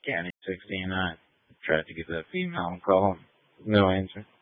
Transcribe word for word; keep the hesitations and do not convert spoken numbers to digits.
County sixteen. I tried to give that female a call. No answer.